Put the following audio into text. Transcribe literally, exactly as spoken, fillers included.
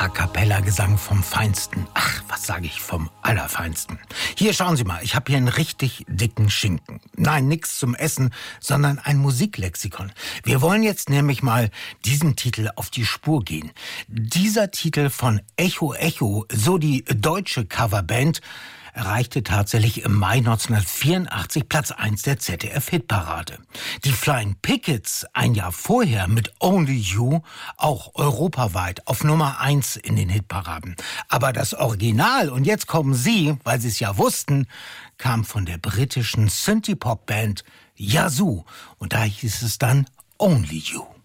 A-cappella-Gesang vom Feinsten. Ach, was sage ich, vom Allerfeinsten. Hier, schauen Sie mal, ich habe hier einen richtig dicken Schinken. Nein, nix zum Essen, sondern ein Musiklexikon. Wir wollen jetzt nämlich mal diesem Titel auf die Spur gehen. Dieser Titel von Echo Echo, so die deutsche Coverband, erreichte tatsächlich im Mai neunzehnhundertvierundachtzig Platz eins der Z D F-Hitparade. Die Flying Pickets ein Jahr vorher mit Only You auch europaweit auf Nummer eins in den Hitparaden. Aber das Original, und jetzt kommen Sie, weil Sie es ja wussten, kam von der britischen Synthie-Pop-Band Yazoo. Und da hieß es dann Only You.